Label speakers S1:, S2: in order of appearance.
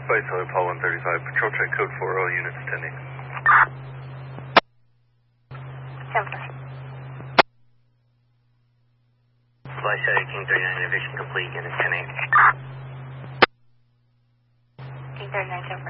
S1: Spice Hill, Paul 135, patrol check code 4, all units attending.
S2: 10-4.
S3: Spice Hill, King 39, eviction complete, units 10-8.
S2: King 39, 10-4.